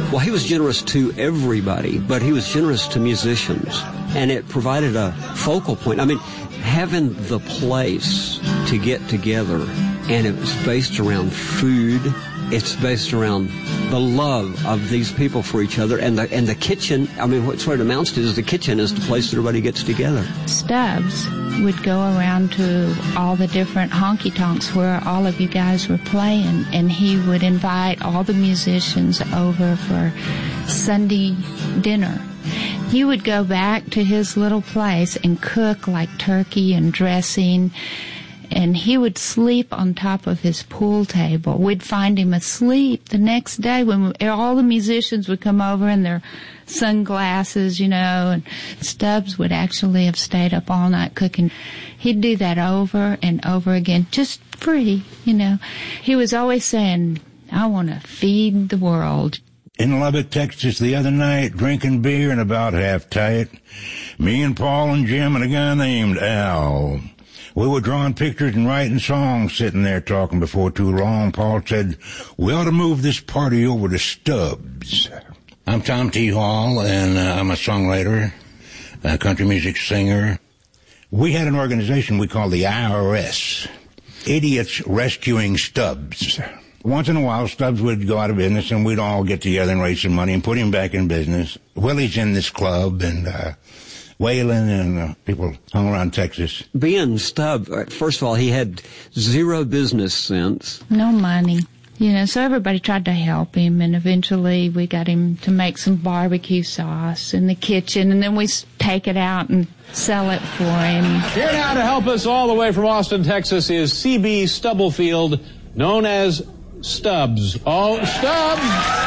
Well, he was generous to everybody, but he was generous to musicians. And it provided a focal point. I mean, having the place to get together, and it was based around food. It's based around the love of these people for each other, and the kitchen. I mean, what it amounts to is the kitchen is the place that everybody gets together. Stubbs would go around to all the different honky-tonks where all of you guys were playing, and he would invite all the musicians over for Sunday dinner. He would go back to his little place and cook like turkey and dressing, and he would sleep on top of his pool table. We'd find him asleep the next day when all the musicians would come over in their sunglasses, you know, and Stubbs would actually have stayed up all night cooking. He'd do that over and over again, just free, you know. He was always saying, I want to feed the world. In Lubbock, Texas, the other night, drinking beer and about half tight, me and Paul and Jim and a guy named Al. We were drawing pictures and writing songs, sitting there talking before too long. Paul said, we ought to move this party over to Stubbs. I'm Tom T. Hall, and I'm a songwriter, a country music singer. We had an organization we called the IRS, Idiots Rescuing Stubbs. Once in a while, Stubbs would go out of business, and we'd all get together and raise some money and put him back in business. Willie's in this club, and Waylon and people hung around Texas. Being Stubbs, first of all, he had zero business sense. No money. You know, so everybody tried to help him, and eventually we got him to make some barbecue sauce in the kitchen, and then we take it out and sell it for him. Here now to help us all the way from Austin, Texas, is C.B. Stubblefield, known as Stubbs. Oh, Stubbs!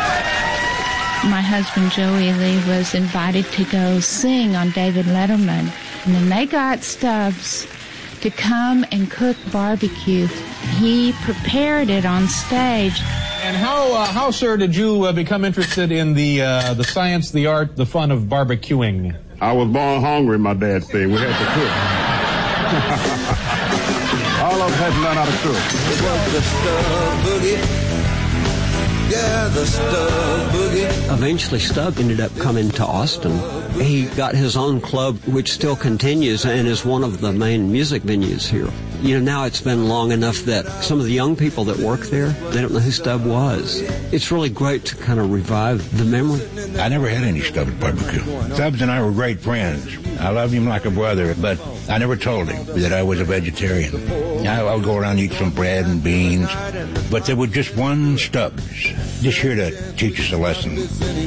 My husband, Joey Lee, was invited to go sing on David Letterman, and then they got Stubbs to come and cook barbecue. He prepared it on stage. And how, sir, did you become interested in the science, the art, the fun of barbecuing? I was born hungry, my dad said. We had to cook. All of us had to learn how to cook. It was the Stubb Boogie. Yeah, the Stubb Boogie. Eventually, Stubb ended up coming to Austin. He got his own club, which still continues and is one of the main music venues here. You know, now it's been long enough that some of the young people that work there, they don't know who Stubb was. It's really great to kind of revive the memory. I never had any Stubbs barbecue. Stubbs and I were great friends. I loved him like a brother, but I never told him that I was a vegetarian. I would go around and eat some bread and beans, but there was just one Stubbs, just here to teach us a lesson.